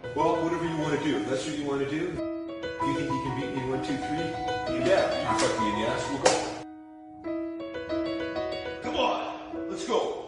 Well, whatever you want to do. That's what you want to do. If you think you can beat me 1, 2, 3, you bet. You fuck me in the ass. We'll go. Come on. Let's go.